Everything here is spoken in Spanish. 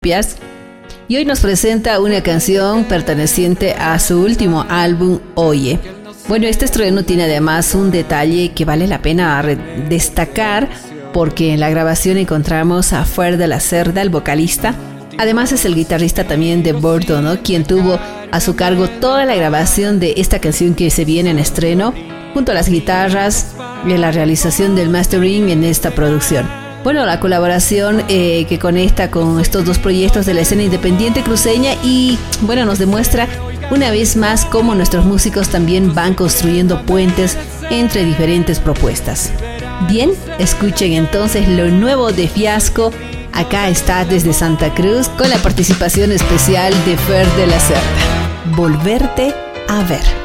y hoy nos presenta una canción perteneciente a su último álbum, Oye. Bueno, este estreno tiene además un detalle que vale la pena destacar, porque en la grabación encontramos a Fer de la Cerda, el vocalista. Además es el guitarrista también de Bordo, ¿no?, quien tuvo a su cargo toda la grabación de esta canción que se viene en estreno, junto a las guitarras y la realización del mastering en esta producción. Bueno, la colaboración que conecta con estos dos proyectos de la escena independiente cruceña y, bueno, nos demuestra una vez más cómo nuestros músicos también van construyendo puentes entre diferentes propuestas. Bien, escuchen entonces lo nuevo de Fiasco. Acá está desde Santa Cruz con la participación especial de Fer de la Cerda. Volverte a ver.